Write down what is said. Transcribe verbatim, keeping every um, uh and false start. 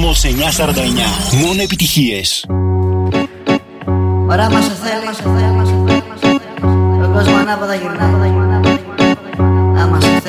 Ρυθμός εννιακόσια σαράντα εννιά. Μόνο επιτυχίες. Ωραία μας θέλει. Τον κόσμο ανάποδα γυρνάει.